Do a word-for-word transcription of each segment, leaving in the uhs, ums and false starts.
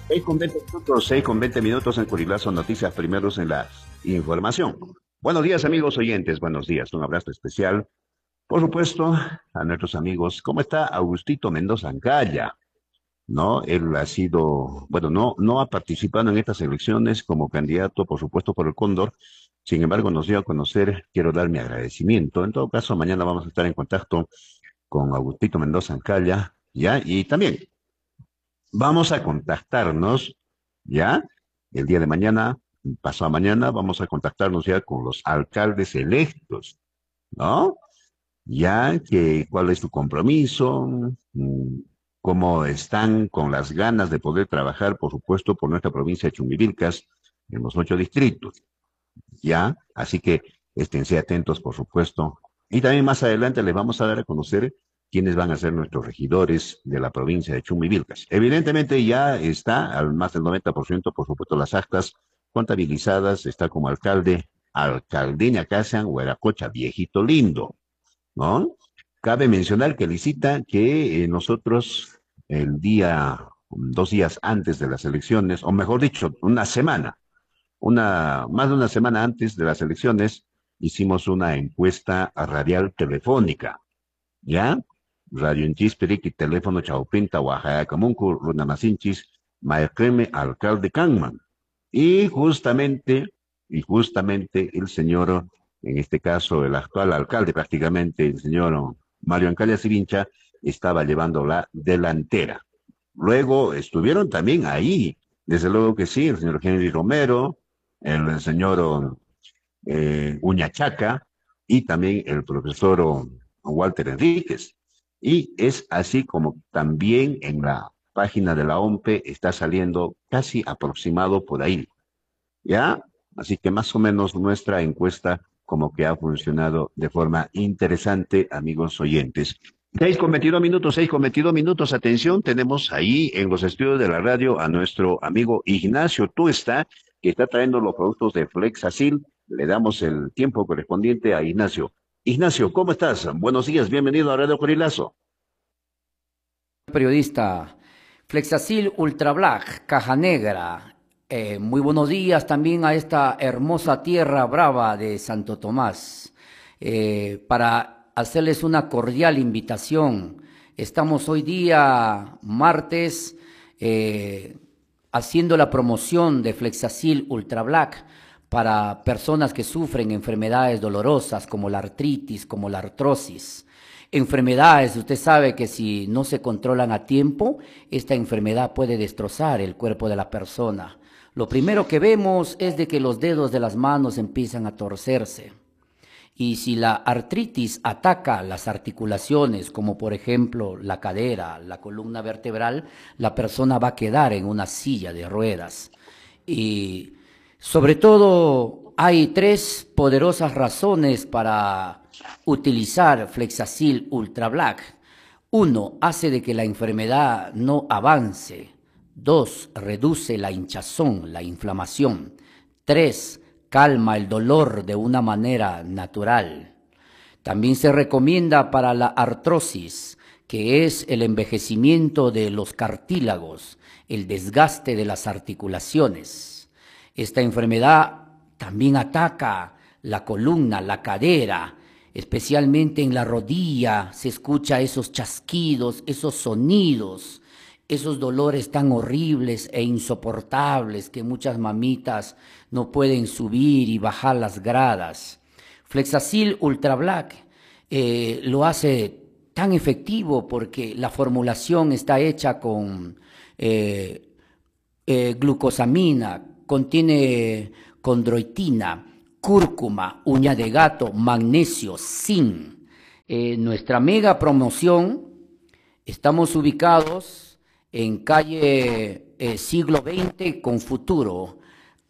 seis con veinte minutos, seis con veinte minutos en Curilazo Noticias, primeros en la información. Buenos días, amigos oyentes, buenos días. Un abrazo especial, por supuesto, a nuestros amigos. ¿Cómo está Augustito Mendoza Ancaya? ¿No? Él ha sido, bueno, no, no ha participado en estas elecciones como candidato, por supuesto, por el Cóndor. Sin embargo, nos dio a conocer, quiero dar mi agradecimiento. En todo caso, mañana vamos a estar en contacto con Augustito Mendoza Ancaya, ¿ya? Y también vamos a contactarnos, ¿ya? El día de mañana, pasado mañana, vamos a contactarnos ya con los alcaldes electos, ¿no? Ya que cuál es tu compromiso, mm, cómo están con las ganas de poder trabajar, por supuesto, por nuestra provincia de Chumbivilcas, en los ocho distritos, ¿ya? Así que esténse atentos, por supuesto. Y también más adelante les vamos a dar a conocer quiénes van a ser nuestros regidores de la provincia de Chumbivilcas. Evidentemente ya está al más del noventa por ciento, por supuesto, las actas contabilizadas, está como alcalde, alcaldeña Casan, Hueracocha, viejito lindo, ¿no? Cabe mencionar que licita que eh, nosotros el día, dos días antes de las elecciones, o mejor dicho, una semana, una, más de una semana antes de las elecciones, hicimos una encuesta radial telefónica, ¿ya? Radio Inchis, Periqui, teléfono Chaupinta, Oaxaca, Camuncu, Runamasinchis, Mayakreme, alcalde Canman. Y justamente, y justamente el señor, en este caso el actual alcalde prácticamente, el señor Mario Ancaya Sivincha, estaba llevando la delantera. Luego estuvieron también ahí, desde luego que sí, el señor Henry Romero, el señor eh, Uñachaca y también el profesor Walter Enríquez. Y es así como también en la página de la O M P E está saliendo casi aproximado por ahí, ¿ya? Así que más o menos nuestra encuesta como que ha funcionado de forma interesante, amigos oyentes. Seis con veintidós minutos, seis con veintidós minutos, atención, tenemos ahí en los estudios de la radio a nuestro amigo Ignacio Tuesta, que está trayendo los productos de Flexasil. Le damos el tiempo correspondiente a Ignacio. Ignacio, ¿cómo estás? Buenos días, bienvenido a Radio Corilazo. Periodista, Flexasil Ultra Black, Caja Negra. Eh, muy buenos días también a esta hermosa tierra brava de Santo Tomás. Eh, para hacerles una cordial invitación, estamos hoy día, martes, eh, haciendo la promoción de Flexasil Ultra Black para personas que sufren enfermedades dolorosas como la artritis, como la artrosis. Enfermedades, usted sabe que si no se controlan a tiempo, esta enfermedad puede destrozar el cuerpo de la persona. Lo primero que vemos es de que los dedos de las manos empiezan a torcerse. Y si la artritis ataca las articulaciones, como por ejemplo la cadera, la columna vertebral, la persona va a quedar en una silla de ruedas. Y sobre todo hay tres poderosas razones para utilizar Flexasil Ultra Black. Uno, hace de que la enfermedad no avance. Dos, reduce la hinchazón, la inflamación. Tres, calma el dolor de una manera natural. También se recomienda para la artrosis, que es el envejecimiento de los cartílagos, el desgaste de las articulaciones. Esta enfermedad también ataca la columna, la cadera, especialmente en la rodilla se escucha esos chasquidos, esos sonidos, esos dolores tan horribles e insoportables que muchas mamitas no pueden subir y bajar las gradas. Flexasil Ultra Black eh, lo hace tan efectivo porque la formulación está hecha con eh, eh, glucosamina, contiene condroitina, cúrcuma, uña de gato, magnesio, zinc. Eh, nuestra mega promoción, estamos ubicados en calle eh, Siglo veinte con Futuro,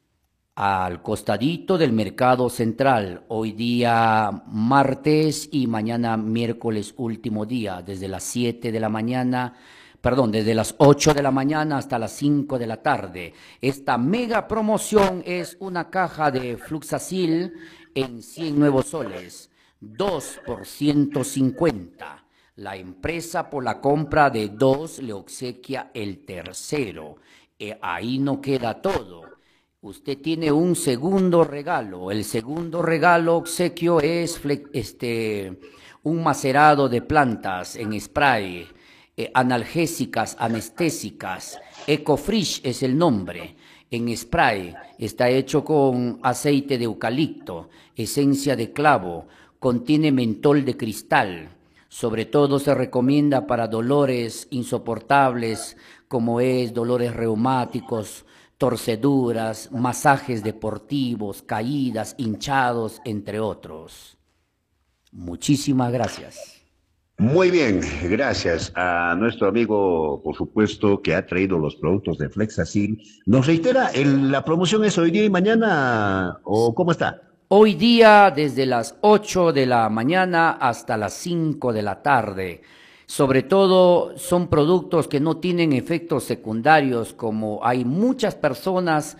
al costadito del Mercado Central, hoy día martes y mañana miércoles último día, desde las siete de la mañana, perdón, desde las ocho de la mañana hasta las cinco de la tarde. Esta mega promoción es una caja de Fluxasil en cien nuevos soles, dos por ciento cincuenta. La empresa por la compra de dos le obsequia el tercero. Eh, ahí no queda todo. Usted tiene un segundo regalo. El segundo regalo obsequio es este, un macerado de plantas en spray, eh, analgésicas, anestésicas. Ecofresh es el nombre. En spray está hecho con aceite de eucalipto, esencia de clavo, contiene mentol de cristal. Sobre todo se recomienda para dolores insoportables como es dolores reumáticos, torceduras, masajes deportivos, caídas, hinchados, entre otros. Muchísimas gracias. Muy bien, gracias a nuestro amigo, por supuesto, que ha traído los productos de Flexacil. ¿Nos reitera, el- la promoción es hoy día y mañana o cómo está? Hoy día desde las ocho de la mañana hasta las cinco de la tarde. Sobre todo son productos que no tienen efectos secundarios, como hay muchas personas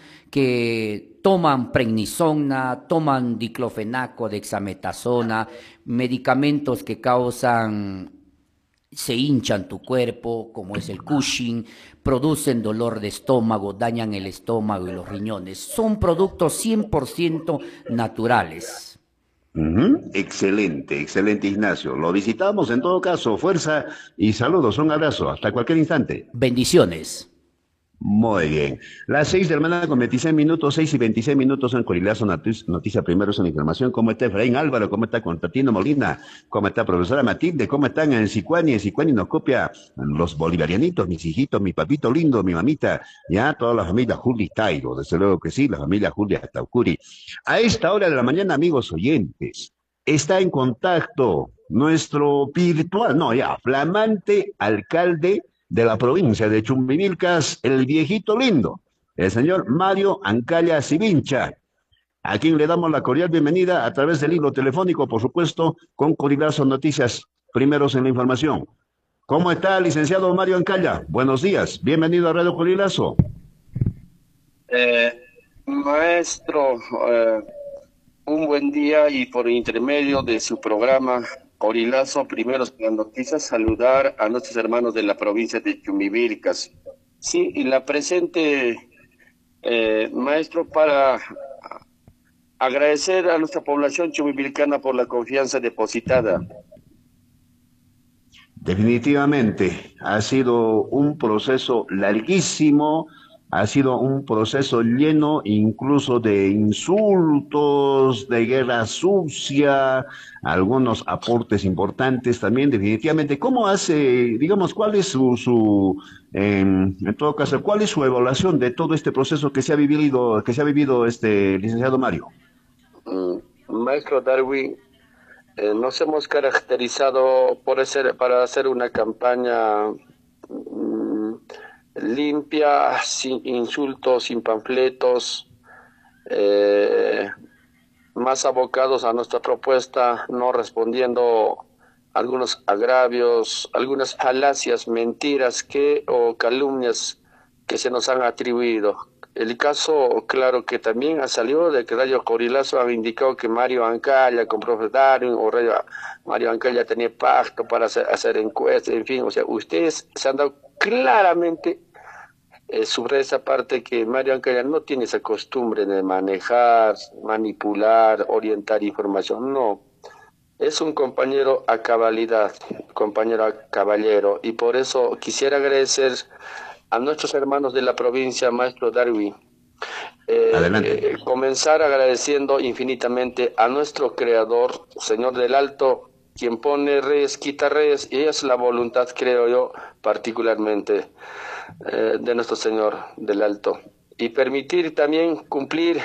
que toman prednisona, toman diclofenaco, dexametasona, medicamentos que causan, se hinchan tu cuerpo, como es el Cushing, producen dolor de estómago, dañan el estómago y los riñones. Son productos cien por ciento naturales. Ujú. Excelente, excelente Ignacio. Lo visitamos en todo caso. Fuerza y saludos. Un abrazo. Hasta cualquier instante. Bendiciones. Muy bien. Las seis de la mañana con veintiséis minutos, seis y veintiséis minutos en Corilazo Noticia, noticia Primero en Información. ¿Cómo está Efraín Álvaro? ¿Cómo está Constantino Molina? ¿Cómo está profesora Matilde? ¿Cómo están en Sicuani? En Sicuani nos copia los bolivarianitos, mis hijitos, mi papito lindo, mi mamita, ya toda la familia Juli Tairo, desde luego que sí, la familia Julia Taucuri. A esta hora de la mañana, amigos oyentes, está en contacto nuestro virtual, no, ya, flamante alcalde de la provincia de Chumbivilcas, el viejito lindo, el señor Mario Ancaya Sivincha, a quien le damos la cordial bienvenida a través del hilo telefónico, por supuesto, con Corilazo Noticias, primeros en la información. ¿Cómo está, licenciado Mario Ancaya? Buenos días, bienvenido a Radio Corilazo. Eh, maestro, eh, un buen día y por intermedio de su programa Corilazo, primeros en las noticias, saludar a nuestros hermanos de la provincia de Chumbivilcas. Sí, y la presente, eh, maestro, para agradecer a nuestra población chumbivilcana por la confianza depositada. Definitivamente, ha sido un proceso larguísimo, ha sido un proceso lleno incluso de insultos, de guerra sucia, algunos aportes importantes también, definitivamente. ¿Cómo hace, digamos, cuál es su, su en, en todo caso, cuál es su evaluación de todo este proceso que se ha vivido, que se ha vivido este licenciado Mario? Mm, maestro Darwin, Eh, nos hemos caracterizado por hacer, para hacer una campaña mm, limpia, sin insultos, sin panfletos, eh, más abocados a nuestra propuesta, no respondiendo a algunos agravios, algunas falacias, mentiras que o calumnias que se nos han atribuido. El caso, claro, que también ha salido de que Radio Corilazo ha indicado que Mario Ancaya con profe Darwin o Radio, Mario Ancaya tenía pacto para hacer, hacer encuestas, en fin, o sea, ustedes se han dado claramente eh, sobre esa parte que Mario Ancaya no tiene esa costumbre de manejar, manipular, orientar información, no. Es un compañero a cabalidad, compañero a caballero, y por eso quisiera agradecer a nuestros hermanos de la provincia, maestro Darwin, eh, Adelante. eh, comenzar agradeciendo infinitamente a nuestro creador, Señor del Alto, quien pone reyes, quita reyes, y es la voluntad, creo yo, particularmente eh, de nuestro Señor del Alto. Y permitir también cumplir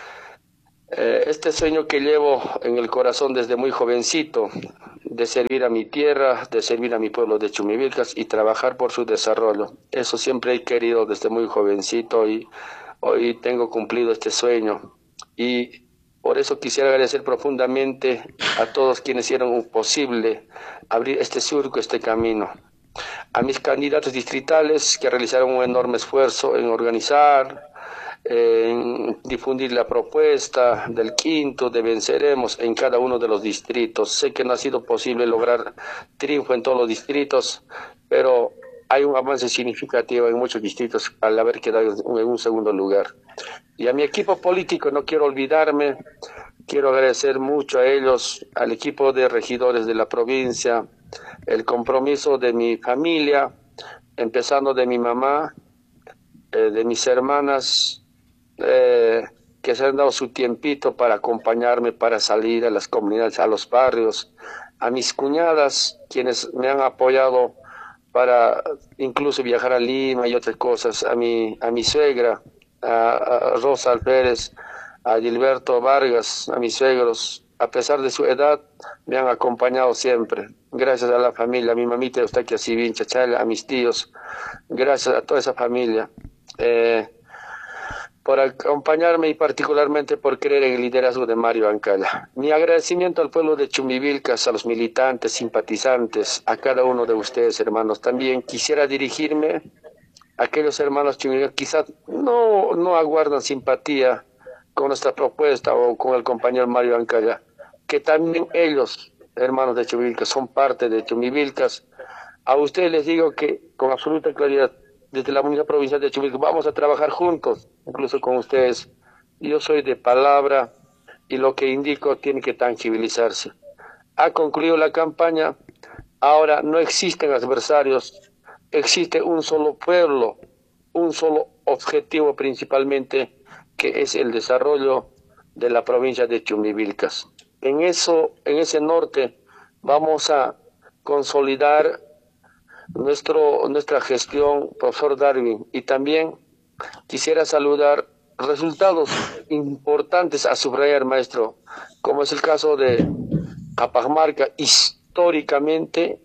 eh, este sueño que llevo en el corazón desde muy jovencito, de servir a mi tierra, de servir a mi pueblo de Chumbivilcas y trabajar por su desarrollo. Eso siempre he querido desde muy jovencito y hoy tengo cumplido este sueño. Y por eso quisiera agradecer profundamente a todos quienes hicieron posible abrir este surco, este camino. A mis candidatos distritales que realizaron un enorme esfuerzo en organizar, en difundir la propuesta del quinto de Venceremos en cada uno de los distritos. Sé que no ha sido posible lograr triunfo en todos los distritos, pero hay un avance significativo en muchos distritos al haber quedado en un segundo lugar. Y a mi equipo político no quiero olvidarme, quiero agradecer mucho a ellos, al equipo de regidores de la provincia, el compromiso de mi familia, empezando de mi mamá, eh, de mis hermanas, eh, que se han dado su tiempito para acompañarme, para salir a las comunidades, a los barrios, a mis cuñadas, quienes me han apoyado para incluso viajar a Lima y otras cosas, a mi, a mi suegra, a, a Rosa Alpérez, a Gilberto Vargas, a mis suegros, a pesar de su edad, me han acompañado siempre. Gracias a la familia, a mi mamita Eustaquia Sibin Chachala, a mis tíos, gracias a toda esa familia. Eh, por acompañarme y particularmente por creer en el liderazgo de Mario Ancala. Mi agradecimiento al pueblo de Chumbivilcas, a los militantes, simpatizantes, a cada uno de ustedes, hermanos. También quisiera dirigirme a aquellos hermanos Chumbivilcas, quizás no, no aguardan simpatía con nuestra propuesta o con el compañero Mario Ancala, que también ellos, hermanos de Chumbivilcas, son parte de Chumbivilcas. A ustedes les digo que con absoluta claridad, desde la Unidad Provincial de Chumbivilcas, vamos a trabajar juntos, incluso con ustedes. Yo soy de palabra y lo que indico tiene que tangibilizarse. Ha concluido la campaña, ahora no existen adversarios, existe un solo pueblo, un solo objetivo principalmente, que es el desarrollo de la provincia de Chumbivilcas. En eso, en ese norte, vamos a consolidar Nuestro, nuestra gestión, profesor Darwin, y también quisiera saludar resultados importantes a subrayar, maestro, como es el caso de Capamarca. Históricamente,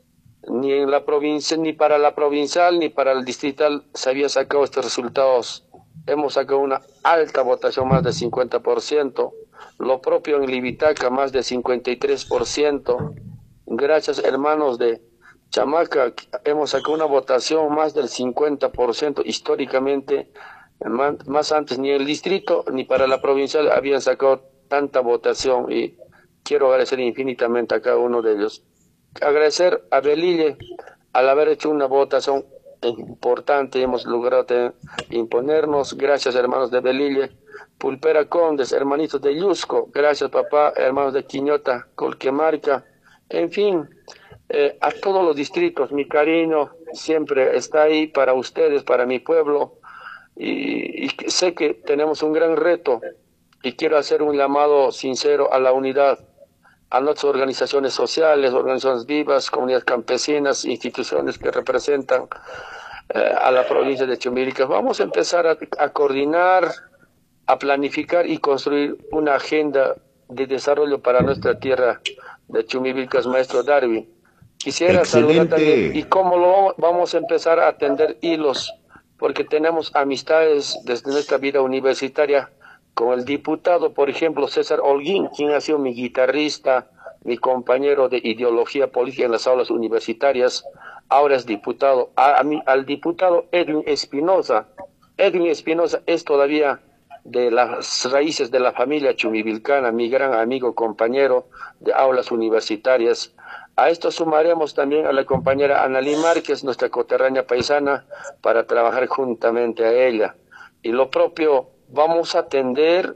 ni en la provincia, ni para la provincial, ni para el distrital se había sacado estos resultados. Hemos sacado una alta votación, más de cincuenta por ciento, lo propio en Libitaca, más de cincuenta y tres por ciento. Gracias, hermanos de Chamaca, hemos sacado una votación más del cincuenta por ciento. Históricamente, más, más antes ni el distrito ni para la provincial habían sacado tanta votación, y quiero agradecer infinitamente a cada uno de ellos. Agradecer a Belille al haber hecho una votación importante, hemos logrado tener, imponernos. Gracias, hermanos de Belille. Pulpera Condes, hermanitos de Yusco, gracias papá, hermanos de Quiñota, Colquemarca, en fin. Eh, a todos los distritos, mi cariño siempre está ahí para ustedes, para mi pueblo, y, y sé que tenemos un gran reto, y quiero hacer un llamado sincero a la unidad, a nuestras organizaciones sociales, organizaciones vivas, comunidades campesinas, instituciones que representan eh, a la provincia de Chumbivilcas. Vamos a empezar a, a coordinar, a planificar y construir una agenda de desarrollo para nuestra tierra de Chumbivilcas, maestro Darwin. Quisiera Excelente. saludar también, y cómo lo vamos a empezar a atender hilos, porque tenemos amistades desde nuestra vida universitaria con el diputado, por ejemplo, César Holguín, quien ha sido mi guitarrista, mi compañero de ideología política en las aulas universitarias, ahora es diputado. A, a mi, al diputado Edwin Espinosa, Edwin Espinosa es todavía de las raíces de la familia chumbivilcana, mi gran amigo, compañero de aulas universitarias. A esto sumaremos también a la compañera Analí Márquez, nuestra coterránea paisana, para trabajar juntamente a ella. Y lo propio, vamos a atender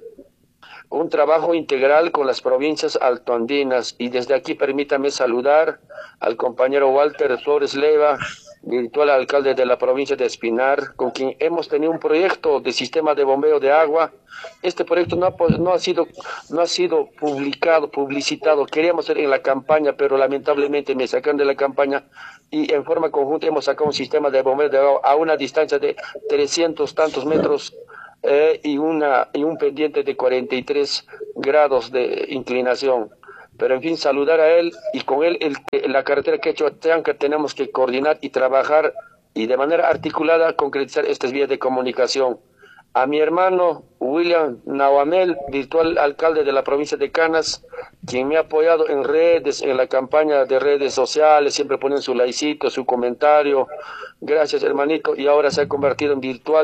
un trabajo integral con las provincias altoandinas. Y desde aquí permítame saludar al compañero Walter Flores Leva, virtual alcalde de la provincia de Espinar, con quien hemos tenido un proyecto de sistema de bombeo de agua. Este proyecto no ha, no ha sido no ha sido publicado, publicitado. Queríamos hacer en la campaña, pero lamentablemente me sacaron de la campaña, y en forma conjunta hemos sacado un sistema de bombeo de agua a una distancia de trescientos tantos metros eh, y, una, y un pendiente de cuarenta y tres grados de inclinación. Pero en fin, saludar a él, y con él el, la carretera Quechua-Tranca tenemos que coordinar y trabajar y de manera articulada concretizar estas vías de comunicación. A mi hermano William Nahuamel, virtual alcalde de la provincia de Canas, quien me ha apoyado en redes, en la campaña de redes sociales, siempre ponen su likecito, su comentario. Gracias, hermanito, y ahora se ha convertido en virtual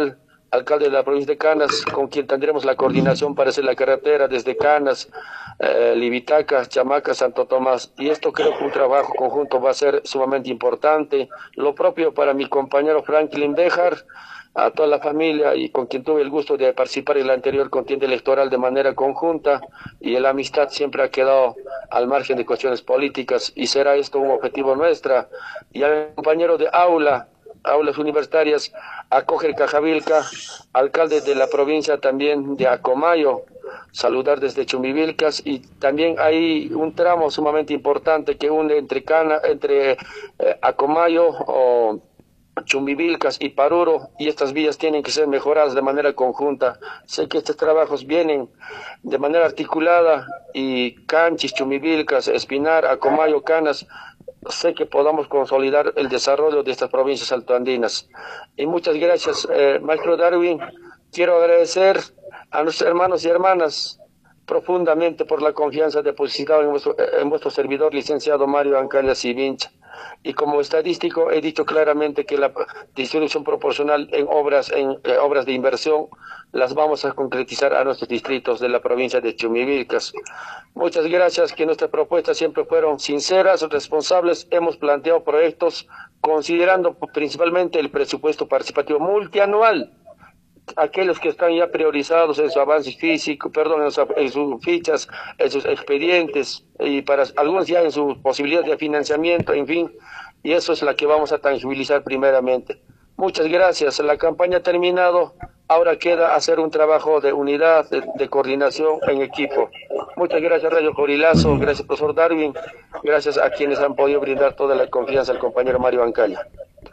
alcalde de la provincia de Canas, con quien tendremos la coordinación para hacer la carretera desde Canas, eh, Libitaca, Chamaca, Santo Tomás. Y esto creo que un trabajo conjunto va a ser sumamente importante. Lo propio para mi compañero Franklin Bejar, a toda la familia y con quien tuve el gusto de participar en la anterior contienda electoral de manera conjunta, y la amistad siempre ha quedado al margen de cuestiones políticas, y será esto un objetivo nuestra. Y al compañero de aula, aulas universitarias, Acoger Cajavilca, alcalde de la provincia también de Acomayo, saludar desde Chumbivilcas, y también hay un tramo sumamente importante que une entre Cana, entre eh, Acomayo o Chumbivilcas y Paruro, y estas vías tienen que ser mejoradas de manera conjunta. Sé que estos trabajos vienen de manera articulada, y Canchis, Chumbivilcas, Espinar, Acomayo, Canas, sé que podamos consolidar el desarrollo de estas provincias altoandinas. Y muchas gracias, eh, maestro Darwin. Quiero agradecer a nuestros hermanos y hermanas profundamente por la confianza depositada en vuestro, en vuestro servidor, licenciado Mario Ancalla Sivincha. Y como estadístico he dicho claramente que la distribución proporcional en obras en eh, obras de inversión las vamos a concretizar a nuestros distritos de la provincia de Chumbivilcas. Muchas gracias, que nuestras propuestas siempre fueron sinceras, responsables. Hemos planteado proyectos considerando principalmente el presupuesto participativo multianual, aquellos que están ya priorizados en su avance físico, perdón, en, su, en sus fichas, en sus expedientes, y para algunos ya en sus posibilidades de financiamiento, en fin, y eso es la que vamos a tangibilizar primeramente. Muchas gracias, la campaña ha terminado, ahora queda hacer un trabajo de unidad, de, de coordinación en equipo. Muchas gracias, Radio Corilazo, gracias, profesor Darwin, gracias a quienes han podido brindar toda la confianza al compañero Mario Ancalla.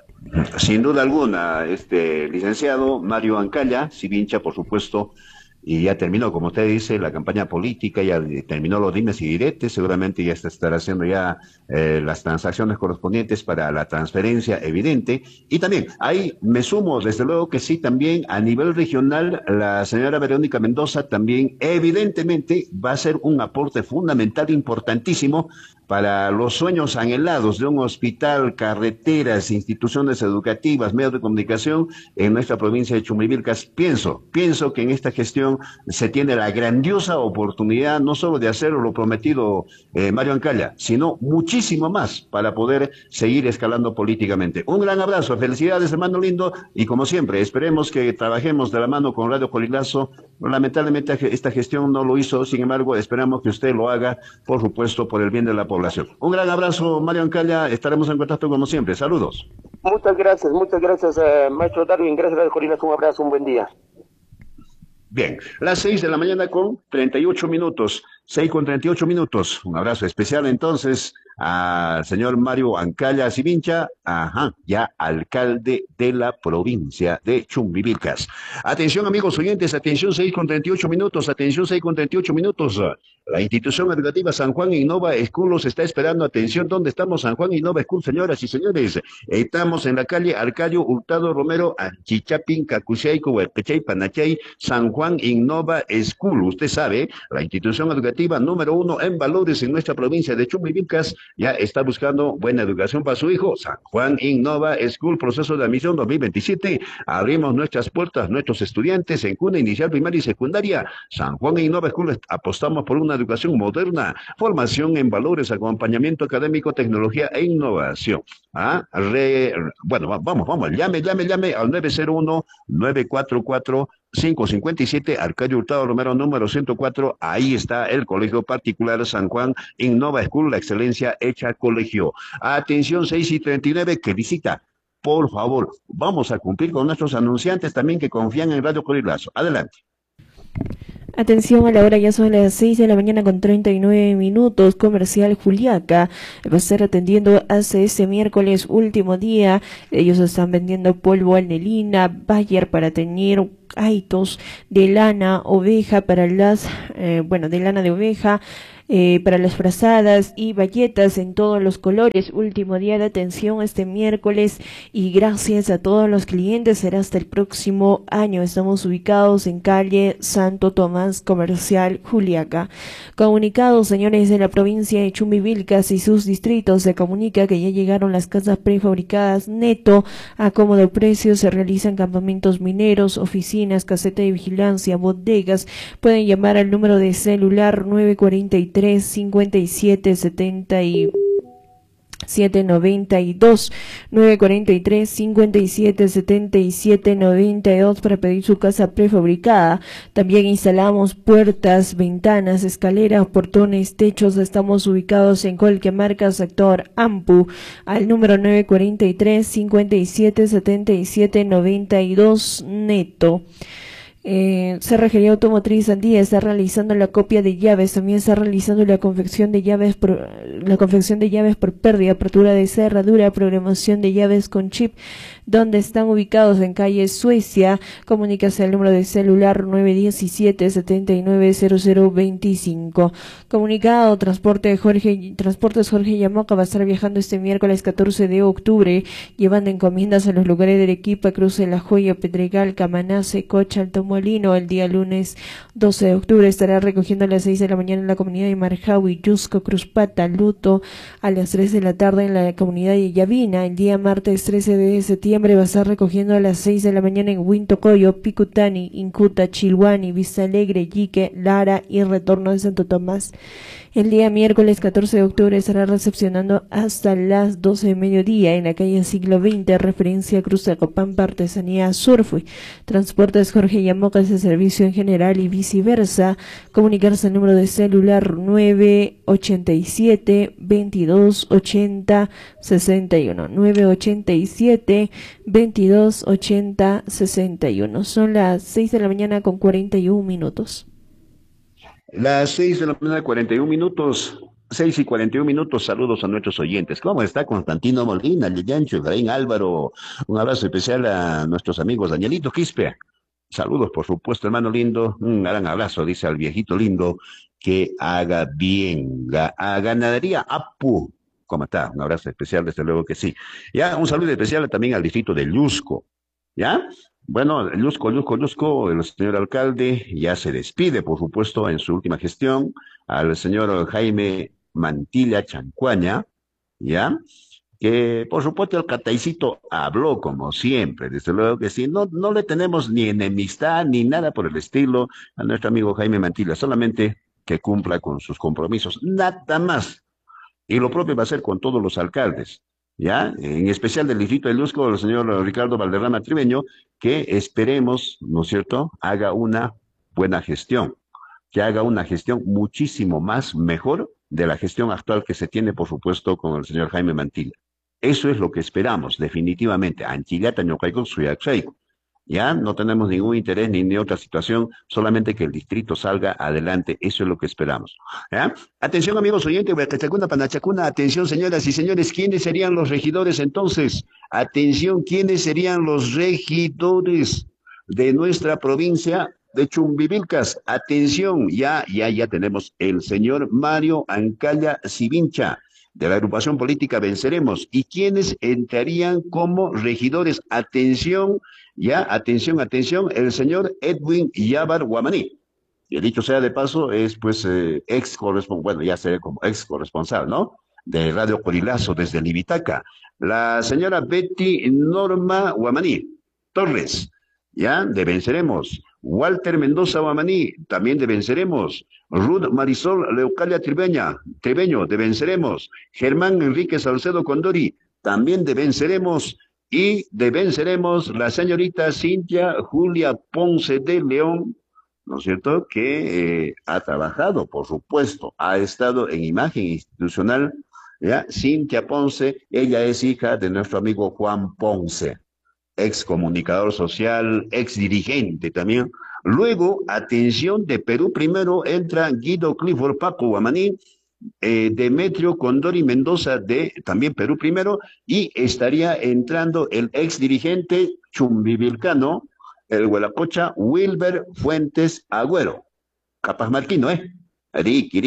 Sin duda alguna, este licenciado Mario Ancalla, Sivincha, por supuesto, y ya terminó, como usted dice, la campaña política, ya terminó los dimes y diretes, seguramente ya está, estará haciendo ya eh, las transacciones correspondientes para la transferencia evidente, y también ahí me sumo, desde luego que sí, también a nivel regional, la señora Verónica Mendoza también evidentemente va a ser un aporte fundamental, importantísimo, para los sueños anhelados de un hospital, carreteras, instituciones educativas, medios de comunicación en nuestra provincia de Chumbivilcas. Pienso, pienso que en esta gestión se tiene la grandiosa oportunidad no solo de hacer lo prometido eh, Mario Ancalla, sino muchísimo más para poder seguir escalando políticamente. Un gran abrazo, felicidades hermano lindo, y como siempre, esperemos que trabajemos de la mano con Radio Corilazo. Lamentablemente esta gestión no lo hizo, sin embargo, esperamos que usted lo haga, por supuesto, por el bien de la población. Un gran abrazo, Mario Ancalla, estaremos en contacto como siempre. Saludos. Muchas gracias, muchas gracias, eh, maestro Darwin, gracias a Corilazo, un abrazo, un buen día. Bien, las seis de la mañana con treinta y ocho minutos, seis con treinta y ocho minutos. Un abrazo especial entonces al señor Mario Ancalla Sivincha, ajá, ya alcalde de la provincia de Chumbivilcas. Atención amigos oyentes, atención, seis con treinta y ocho minutos, atención, seis con treinta y ocho minutos. La institución educativa San Juan Innova School los está esperando. Atención, ¿dónde estamos? San Juan Innova School, señoras y señores. Estamos en la calle Arcadio Hurtado Romero, Anchichapin, Cacuchayco, Huerpechay, Panachay, San Juan Innova School. Usted sabe, la institución educativa número uno en valores en nuestra provincia de Chumbivilcas ya está buscando buena educación para su hijo. San Juan Innova School, proceso de admisión dos mil veintisiete. Abrimos nuestras puertas a nuestros estudiantes en cuna inicial, primaria y secundaria. San Juan Innova School, apostamos por una educación moderna, formación en valores, acompañamiento académico, tecnología e innovación. ¿Ah? Re, bueno, vamos, vamos, llame, llame, llame al nueve cero uno, nueve cuatro cuatro, cinco cinco siete, Arcadio Hurtado Romero, número ciento cuatro. Ahí está el colegio particular San Juan Innova School, la excelencia hecha colegio. Atención, seis y treinta y nueve, que visita. Por favor, vamos a cumplir con nuestros anunciantes también que confían en Radio Corilazo. Adelante. Atención, a la hora ya son las seis de la mañana con treinta y nueve minutos. Comercial Juliaca va a estar atendiendo hasta este miércoles, último día. Ellos están vendiendo polvo alnelina, Bayer para teñir, aitos de lana, oveja para las, eh, bueno, de lana de oveja, eh, para las frazadas y bayetas en todos los colores. Último día de atención este miércoles y gracias a todos los clientes. Será hasta el próximo año. Estamos ubicados en calle Santo Tomás Comercial, Juliaca. Comunicados, señores de la provincia de Chumbivilcas y sus distritos, se comunica que ya llegaron las casas prefabricadas Neto a cómodo precio. Se realizan campamentos mineros, oficinas, caseta de vigilancia, bodegas. Pueden llamar al número de celular nueve cuarenta y tres, cincuenta y siete, setenta y siete noventa y dos, nueve cuarenta y tres, cincuenta y siete, setenta y siete noventa y dos para pedir su casa prefabricada. También instalamos puertas, ventanas, escaleras, portones, techos. Estamos ubicados en Colquemarca, sector Ampu, al número nueve cuarenta y tres, cincuenta y siete, setenta y siete noventa y dos Neto. Eh, Cerrajería Automotriz Andía está realizando la copia de llaves, también está realizando la confección de llaves por, la confección de llaves por pérdida, apertura de cerradura, programación de llaves con chip, donde están ubicados en calle Suecia. Comunícase al número de celular nueve diecisiete, setenta y nueve, cero cero veinticinco. Comunicado, transporte Jorge, Transportes Jorge Yamoca va a estar viajando este miércoles catorce de octubre, llevando encomiendas a los lugares de Arequipa, Cruce La Joya, Pedregal, Camanace, Cocha, Alto Molino. El día lunes doce de octubre estará recogiendo a las seis de la mañana en la comunidad de Marjaui, Yusco, Cruzpata, Luto, a las tres de la tarde en la comunidad de Yavina. El día martes trece de septiembre va a estar recogiendo a las seis de la mañana en Huintocoyo, Picutani, Incuta, Chilhuani, Vista Alegre, Yique, Lara y retorno de Santo Tomás. El día miércoles catorce de octubre estará recepcionando hasta las doce de mediodía en la calle Siglo veinte, referencia Cruz de Copampa, Artesanía Surfui. Transportes Jorge Yamoca es el servicio en general y viceversa. Comunicarse al número de celular nueve ochenta y siete, veintidós ochenta, sesenta y uno. nueve ochenta y siete, veintidós ochenta, sesenta y uno. Son las seis de la mañana con cuarenta y un minutos. Las seis de la mañana, cuarenta y un minutos, seis y cuarenta y un minutos, saludos a nuestros oyentes. ¿Cómo está Constantino Molina, Lillancho, Efraín Álvaro? Un abrazo especial a nuestros amigos Danielito Quispe. Saludos, por supuesto, hermano lindo. Un gran abrazo, dice al viejito lindo, que haga bien. Ga- a Ganadería Apu. ¿Cómo está? Un abrazo especial, desde luego que sí. Ya, un saludo especial también al distrito de Lusco. ¿Ya? Bueno, Lusco, Lusco, Lusco, el señor alcalde ya se despide, por supuesto, en su última gestión, al señor Jaime Mantilla Chancuaña, ¿ya? Que, por supuesto, el Cataicito habló como siempre, desde luego que sí, no, no le tenemos ni enemistad ni nada por el estilo a nuestro amigo Jaime Mantilla, solamente que cumpla con sus compromisos, nada más. Y lo propio va a ser con todos los alcaldes, ¿ya? En especial del distrito de Lusco, el señor Ricardo Valderrama Tribeño, que esperemos, ¿no es cierto?, haga una buena gestión, que haga una gestión muchísimo más mejor de la gestión actual que se tiene, por supuesto, con el señor Jaime Mantilla. Eso es lo que esperamos, definitivamente. Anchigata, Ñocaicó, Suyaxaico. Ya no tenemos ningún interés ni, ni otra situación, solamente que el distrito salga adelante. Eso es lo que esperamos. ¿Ya? Atención, amigos oyentes, Huaycachacuna, Panachacuna, atención, señoras y señores, ¿quiénes serían los regidores entonces? Atención, ¿quiénes serían los regidores de nuestra provincia de Chumbivilcas? Atención, ya, ya, ya tenemos el señor Mario Ancaya Sivincha, de la agrupación política Venceremos. ¿Y quiénes entrarían como regidores? Atención, ya, atención, atención, el señor Edwin Yabar Guamaní. Y dicho sea de paso, es pues eh, ex corresponsal, bueno, ya seré como ex corresponsal, ¿no? De Radio Corilazo desde Libitaca. La señora Betty Norma Guamaní Torres, ya, de Venceremos. Walter Mendoza Guamaní, también de Venceremos. Ruth Marisol Leucalia Tribeña, Tribeño, de Venceremos. Germán Enrique Salcedo Condori, también de Venceremos. Y de Venceremos la señorita Cintia Julia Ponce de León, ¿no es cierto?, que eh, ha trabajado, por supuesto, ha estado en imagen institucional, ¿ya? Cintia Ponce, ella es hija de nuestro amigo Juan Ponce, ex comunicador social, ex dirigente también. Luego, atención, de Perú primero entra Guido Clifford Paco Guamaní, eh, Demetrio Condori Mendoza de también Perú primero, y estaría entrando el ex dirigente chumbivilcano, el Huelacocha, Wilber Fuentes Agüero. Capaz Marquino, ¿eh? Ricky, Ricky.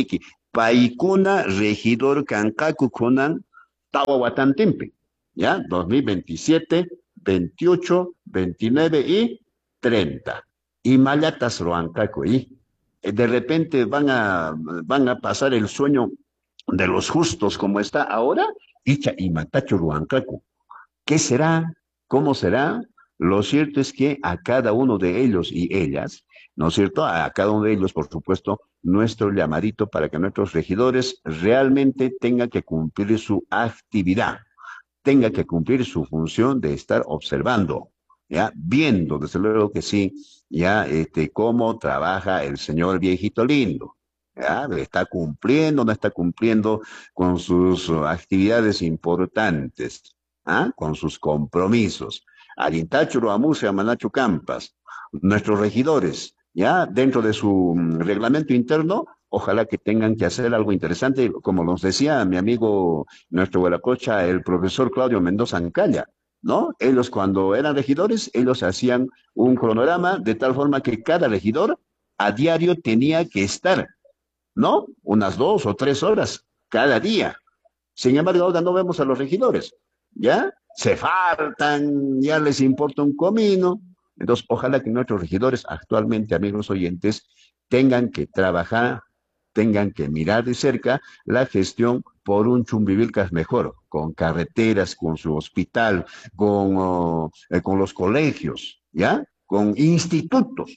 paikuna regidor kankaku kunan tawa watantimpi, ¿ya? dos mil veintisiete, veintiocho, veintinueve y treinta. Y mallatas roancaco, y eh, de repente van a, van a pasar el sueño de los justos como está ahora, Icha y Matacho Ruancaco. ¿Qué será? ¿Cómo será? Lo cierto es que a cada uno de ellos y ellas, ¿no es cierto? A cada uno de ellos, por supuesto, nuestro llamadito para que nuestros regidores realmente tengan que cumplir su actividad, tenga que cumplir su función de estar observando, ¿ya? Viendo, desde luego que sí, ya, este, cómo trabaja el señor viejito lindo, ¿ya? Está cumpliendo, no está cumpliendo con sus uh, actividades importantes, ¿ah? Con sus compromisos. Arintacho Loamuce, Manacho Campas, nuestros regidores, ¿ya? Dentro de su mm, reglamento interno, ojalá que tengan que hacer algo interesante, como nos decía mi amigo nuestro Huelacocha, el profesor Claudio Mendoza Ancaya, ¿no? Ellos cuando eran regidores, ellos hacían un cronograma de tal forma que cada regidor a diario tenía que estar, ¿no? Unas dos o tres horas cada día. Sin embargo, ahora no vemos a los regidores, ¿ya? Se faltan, ya les importa un comino. Entonces, ojalá que nuestros regidores actualmente, amigos oyentes, tengan que trabajar, tengan que mirar de cerca la gestión por un Chumbivilcas mejor, con carreteras, con su hospital, con, oh, eh, con los colegios, ¿ya? Con institutos.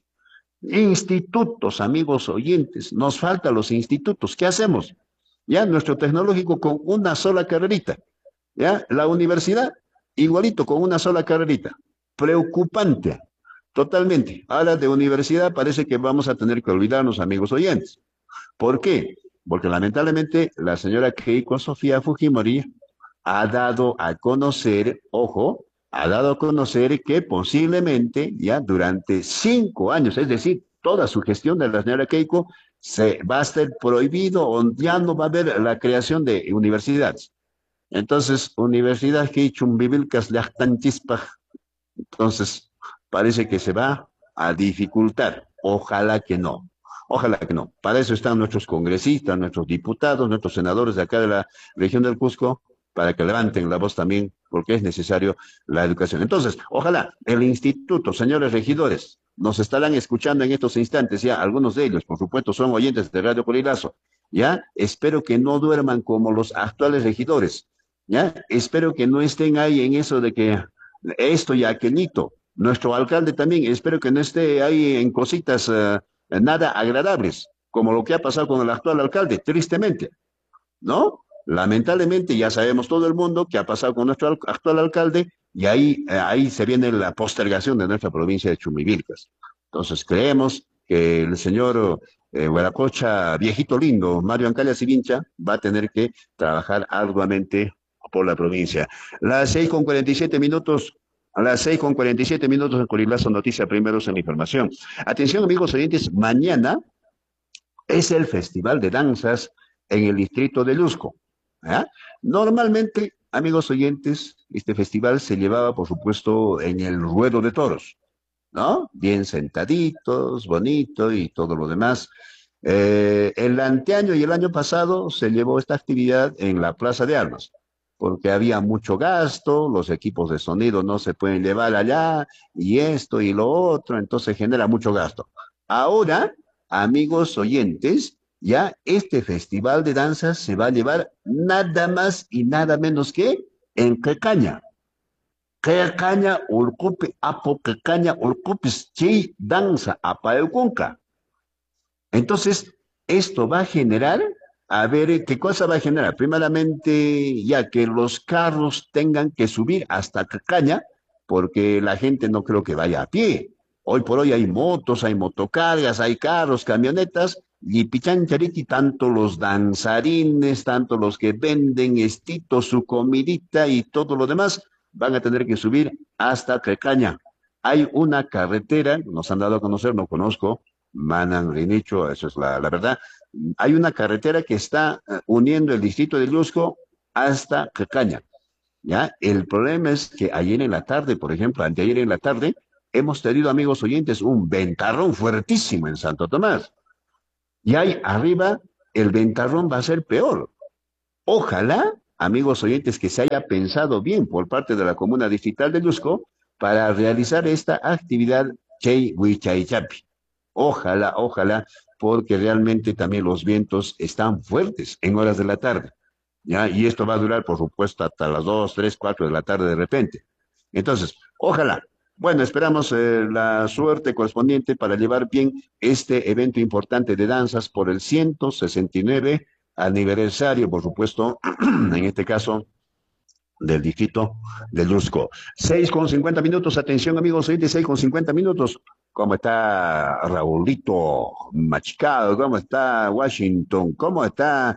Institutos, amigos oyentes, nos faltan los institutos. ¿Qué hacemos? Ya, nuestro tecnológico con una sola carrerita. Ya, la universidad, igualito, con una sola carrerita. Preocupante, totalmente. Ahora de universidad parece que vamos a tener que olvidarnos, amigos oyentes. ¿Por qué? Porque lamentablemente la señora Keiko Sofía Fujimori ha dado a conocer, ojo, ha dado a conocer que posiblemente ya durante cinco años, es decir, toda su gestión de la señora Keiko, se va a ser prohibido o ya no va a haber la creación de universidades. Entonces, universidad que chumbivilcas llaqtanchispa, entonces parece que se va a dificultar. Ojalá que no. Ojalá que no. Para eso están nuestros congresistas, nuestros diputados, nuestros senadores de acá de la región del Cusco, para que levanten la voz también, porque es necesario la educación. Entonces, ojalá el instituto, señores regidores, nos estarán escuchando en estos instantes, ya algunos de ellos, por supuesto, son oyentes de Radio Colilazo, ya, espero que no duerman como los actuales regidores, ya, espero que no estén ahí en eso de que esto y aquelito, nuestro alcalde también, espero que no esté ahí en cositas uh, nada agradables, como lo que ha pasado con el actual alcalde, tristemente, ¿no? Lamentablemente ya sabemos todo el mundo qué ha pasado con nuestro al actual alcalde y ahí, eh, ahí se viene la postergación de nuestra provincia de Chumivilcas. Entonces creemos que el señor eh, Huaracocha, viejito lindo, Mario Ancaya Sivincha, va a tener que trabajar arduamente por la provincia. Las seis con cuarenta y siete minutos, a las seis con cuarenta y siete minutos en Colilazo Noticia, primeros en la información. Atención amigos oyentes, mañana es el Festival de Danzas en el distrito de Lusco. ¿Ah? Normalmente, amigos oyentes, este festival se llevaba, por supuesto, en el ruedo de toros, ¿no? Bien sentaditos, bonito y todo lo demás. Eh, el anteaño y el año pasado se llevó esta actividad en la Plaza de Armas, porque había mucho gasto, los equipos de sonido no se pueden llevar allá, y esto y lo otro, entonces genera mucho gasto. Ahora, amigos oyentes, ya este festival de danzas se va a llevar nada más y nada menos que en Quecaña. Quecaña, Urcupi, Apo, Quecaña, Urcupis, Chi, Danza, Apaeucunca. Entonces, esto va a generar, a ver, ¿qué cosa va a generar? Primeramente, ya que los carros tengan que subir hasta Quecaña, porque la gente no creo que vaya a pie. Hoy por hoy hay motos, hay motocargas, hay carros, camionetas, y Pichanchariki, tanto los danzarines, tanto los que venden estitos, su comidita y todo lo demás, van a tener que subir hasta Quecaña. Hay una carretera, nos han dado a conocer, no conozco, Manan Rinicho, eso es la, la verdad. Hay una carretera que está uh, uniendo el distrito de Lusco hasta Quecaña. ¿Ya? El problema es que ayer en la tarde, por ejemplo, anteayer en la tarde, hemos tenido, amigos oyentes, un ventarrón fuertísimo en Santo Tomás. Y hay arriba el ventarrón va a ser peor. Ojalá, amigos oyentes, que se haya pensado bien por parte de la Comuna Distrital de Lusco para realizar esta actividad Chey Huichaichapi. Ojalá, ojalá, porque realmente también los vientos están fuertes en horas de la tarde, ¿ya? Y esto va a durar, por supuesto, hasta las dos, tres, cuatro de la tarde de repente. Entonces, ojalá. Bueno, esperamos eh, la suerte correspondiente para llevar bien este evento importante de danzas por el ciento sesenta y nueve aniversario, por supuesto, en este caso, del distrito de Lusco. Seis con cincuenta minutos, atención amigos, seis con cincuenta minutos. ¿Cómo está Raulito Machicado? ¿Cómo está Washington? ¿Cómo está,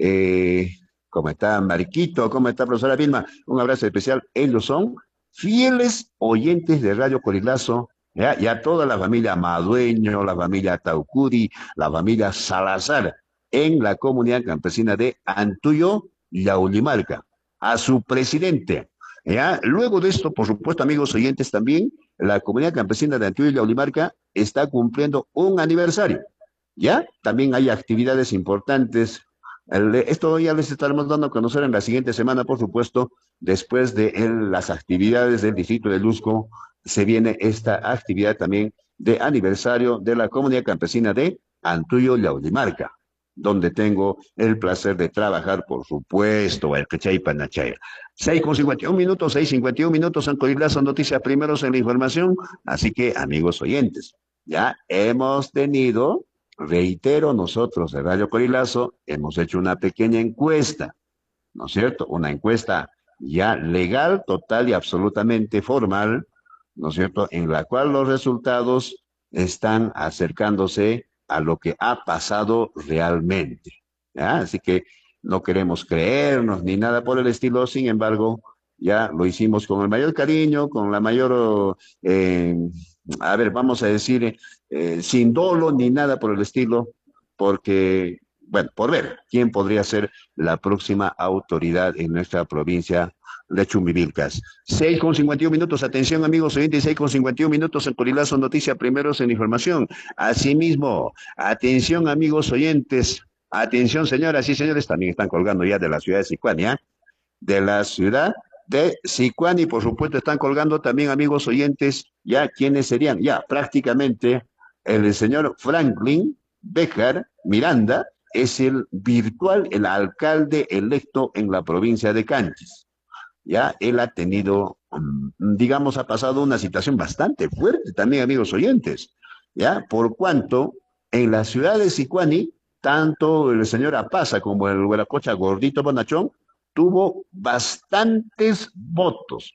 eh, cómo está Mariquito? ¿Cómo está profesora Vilma? Un abrazo especial. Ellos son fieles oyentes de Radio Corilazo, ¿ya? Y a toda la familia Madueño, la familia Taucuri, la familia Salazar, en la comunidad campesina de Antuyo, Yaulimarca, a su presidente. ¿Ya? Luego de esto, por supuesto, amigos oyentes, también la comunidad campesina de Antuyo y Yaulimarca está cumpliendo un aniversario. ¿Ya? También hay actividades importantes. El, esto ya les estaremos dando a conocer en la siguiente semana, por supuesto, después de el, las actividades del distrito de Lusco, se viene esta actividad también de aniversario de la comunidad campesina de Antuyo y Yaulimarca, donde tengo el placer de trabajar, por supuesto, el Cachay Panachay. seis con cincuenta y un minutos, seis cincuenta y un minutos, en Corilazo Noticias primeros en la información. Así que, amigos oyentes, ya hemos tenido, reitero, nosotros de Radio Corilazo, hemos hecho una pequeña encuesta, ¿no es cierto? Una encuesta ya legal, total y absolutamente formal, ¿no es cierto? En la cual los resultados están acercándose a lo que ha pasado realmente, ¿ya? Así que no queremos creernos ni nada por el estilo, sin embargo, ya lo hicimos con el mayor cariño, con la mayor, eh, a ver, vamos a decir, eh, sin dolo ni nada por el estilo, porque, bueno, por ver quién podría ser la próxima autoridad en nuestra provincia de Chumbivilcas. seis con cincuenta y un minutos, atención amigos oyentes, seis con cincuenta y un minutos en Corilazo Noticia primeros en información. Asimismo, atención amigos oyentes, atención señoras y señores, también están colgando ya de la ciudad de Sicuani, ¿eh? De la ciudad de Sicuani, por supuesto, están colgando también amigos oyentes, ya quienes serían, ya prácticamente el señor Franklin Béjar Miranda es el virtual, el alcalde electo en la provincia de Canchis. Ya él ha tenido, digamos, ha pasado una situación bastante fuerte también, amigos oyentes, ya, por cuanto en la ciudad de Sicuani, tanto el señor Apaza como el Hueracocha Gordito Bonachón tuvo bastantes votos,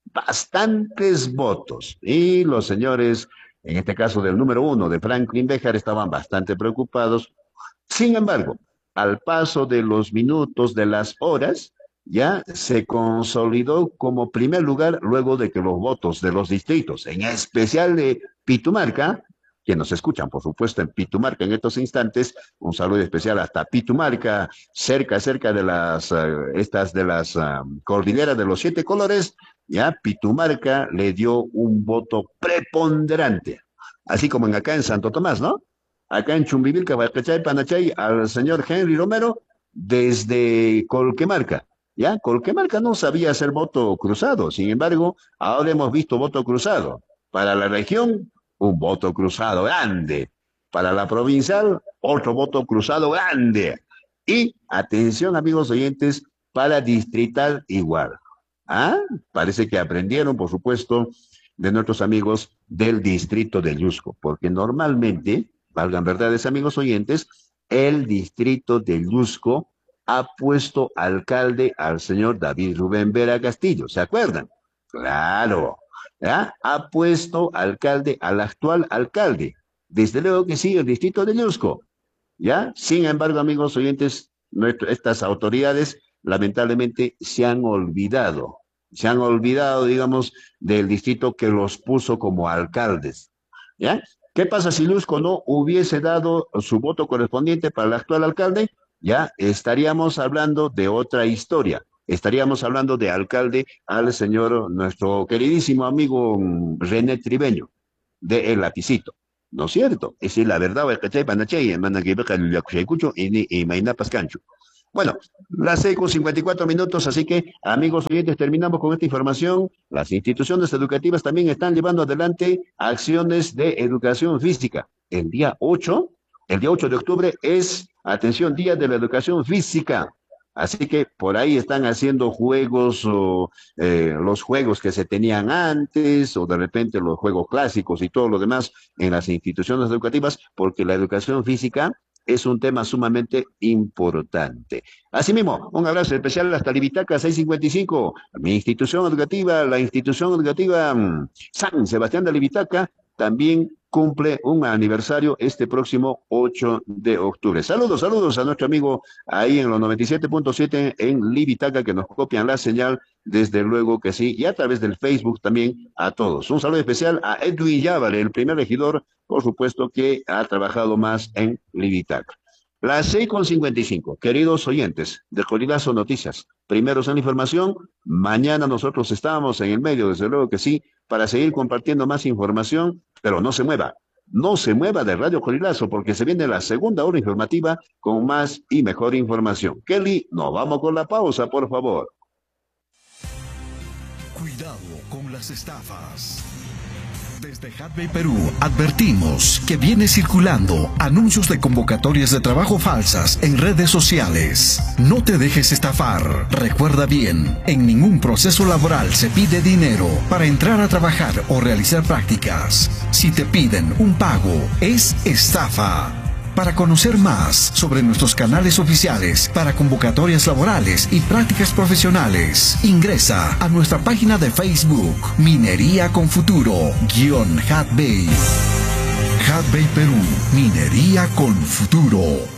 bastantes votos, y los señores, en este caso del número uno de Franklin Béjar, estaban bastante preocupados. Sin embargo, al paso de los minutos, de las horas, ya se consolidó como primer lugar luego de que los votos de los distritos, en especial de Pitumarca, que nos escuchan, por supuesto, en Pitumarca en estos instantes, un saludo especial hasta Pitumarca, cerca, cerca de las, uh, estas de las uh, cordilleras de los siete colores, ya Pitumarca le dio un voto preponderante, así como en acá en Santo Tomás, ¿no? Acá en Chumbivilca, Huaycachay, Panachay, al señor Henry Romero, desde Colquemarca. ¿Ya? Colquemarca no sabía hacer voto cruzado, sin embargo, ahora hemos visto voto cruzado. Para la región, un voto cruzado grande. Para la provincial, otro voto cruzado grande. Y, atención amigos oyentes, para distrital igual. ¿Ah? Parece que aprendieron, por supuesto, de nuestros amigos del distrito de Lusco, porque normalmente, valgan verdades amigos oyentes, el distrito de Lusco ha puesto alcalde al señor David Rubén Vera Castillo, ¿se acuerdan? Claro, ¿ya? Ha puesto alcalde al actual alcalde, desde luego que sí, el distrito de Lusco, ¿ya? Sin embargo, amigos oyentes, nuestro, estas autoridades lamentablemente se han olvidado, se han olvidado, digamos, del distrito que los puso como alcaldes, ¿ya? ¿Qué pasa si Lusco no hubiese dado su voto correspondiente para el actual alcalde? Ya estaríamos hablando de otra historia. Estaríamos hablando de alcalde al señor, nuestro queridísimo amigo René Tribeño, de El Lapicito. ¿no es cierto? Es decir, la verdad, el cachay panachay, hermana que beca el yacuchaycucho y maina pascancho. Bueno, las seis con cincuenta y cuatro minutos, así que, amigos oyentes, terminamos con esta información. Las instituciones educativas también están llevando adelante acciones de educación física. El día ocho, el día ocho de octubre es, atención, Día de la Educación Física. Así que por ahí están haciendo juegos, o eh, los juegos que se tenían antes, o de repente los juegos clásicos y todo lo demás en las instituciones educativas, porque la educación física es un tema sumamente importante. Asimismo, un abrazo especial hasta Libitaca seiscientos cincuenta y cinco, mi institución educativa, la institución educativa mmm, San Sebastián de Libitaca, también cumple un aniversario este próximo ocho de octubre. Saludos, saludos a nuestro amigo ahí en los noventa y siete punto siete en Libitaca, que nos copian la señal, desde luego que sí, y a través del Facebook también a todos. Un saludo especial a Edwin Yávale, el primer regidor, por supuesto, que ha trabajado más en Libitaca. Las seis con cincuenta y cinco, queridos oyentes de Colilazo Noticias, primeros en la información. Mañana nosotros estamos en el medio, desde luego que sí, para seguir compartiendo más información, pero no se mueva, no se mueva de Radio Colilazo, porque se viene la segunda hora informativa con más y mejor información. Kelly, nos vamos con la pausa, por favor. Cuidado con las estafas. Desde Hatbay Perú advertimos que viene circulando anuncios de convocatorias de trabajo falsas en redes sociales. No te dejes estafar. Recuerda bien, en ningún proceso laboral se pide dinero para entrar a trabajar o realizar prácticas. Si te piden un pago, es estafa. Para conocer más sobre nuestros canales oficiales para convocatorias laborales y prácticas profesionales, ingresa a nuestra página de Facebook, Minería con Futuro, guión Hatbay. Hatbay Perú, Minería con Futuro.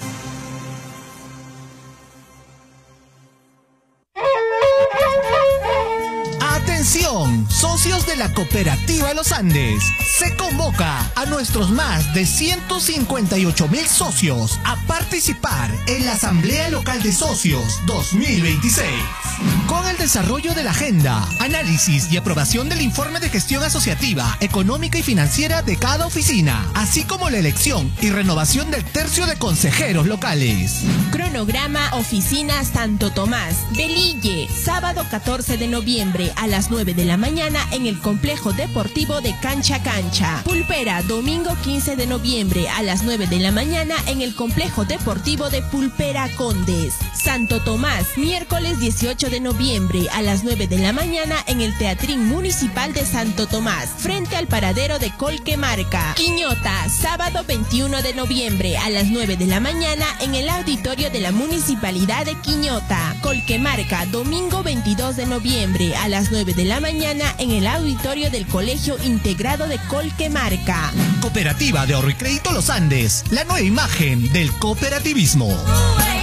Atención, socios de la Cooperativa de los Andes. Se convoca a nuestros más de ciento cincuenta y ocho mil socios a participar en la Asamblea Local de Socios dos mil veintiséis. Con el desarrollo de la agenda, análisis y aprobación del informe de gestión asociativa, económica y financiera de cada oficina, así como la elección y renovación del tercio de consejeros locales. Cronograma Oficina Santo Tomás, Belille, sábado catorce de noviembre a las nueve de la mañana en el Complejo Deportivo de Cancha Cancha. Pulpera, domingo quince de noviembre a las nueve de la mañana en el Complejo Deportivo de Pulpera Condes. Santo Tomás, miércoles dieciocho de noviembre a las nueve de la mañana en el Teatrín Municipal de Santo Tomás, frente al paradero de Colquemarca. Quiñota, sábado veintiuno de noviembre a las nueve de la mañana en el auditorio de la Municipalidad de Quiñota. Colquemarca, domingo veintidós de noviembre a las nueve de la mañana en el auditorio del Colegio Integrado de Colquemarca. Cooperativa de Ahorro y Crédito Los Andes, la nueva imagen del cooperativismo.